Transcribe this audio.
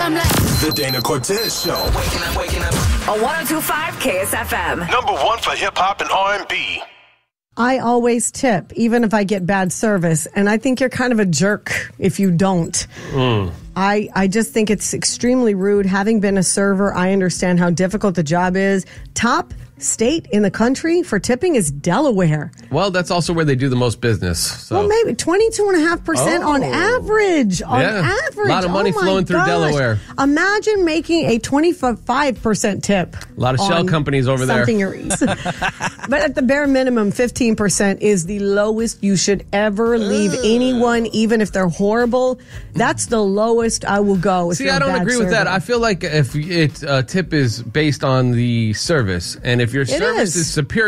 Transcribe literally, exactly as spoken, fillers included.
I'm like... The Dana Cortez Show. Waking up, waking up. A one oh two point five K S F M. Number one for hip-hop and R and B. I always tip, even if I get bad service. And I think you're kind of a jerk if you don't. Mm. I, I just think it's extremely rude. Having been a server, I understand how difficult the job is. Top state in the country for tipping is Delaware. Well, that's also where they do the most business. So. Well, maybe twenty-two point five percent oh. on average. On yeah. average. A lot of money oh flowing through gosh. Delaware. Imagine making a twenty-five percent tip. A lot of shell companies over there. Something you're But at the bare minimum, fifteen percent is the lowest you should ever leave uh. anyone, even if they're horrible. That's the lowest I will go. If See, you're I don't agree server. with that. I feel like if it uh, tip is based on the service, and if your it service is. is superior,